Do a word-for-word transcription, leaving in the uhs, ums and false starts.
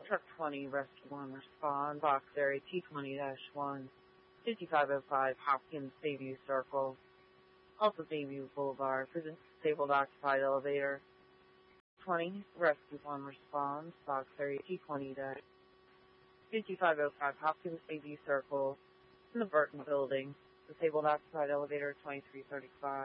Truck twenty, Rescue one, respond. Box area T twenty dash one, fifty-five oh five Hopkins Bayview Circle. Also Bayview Boulevard, presents disabled occupied elevator. twenty, Rescue one, respond. Box area T twenty dash fifty-five oh five Hopkins Bayview Circle, in the Burton Building. Disabled occupied elevator twenty-three thirty-five.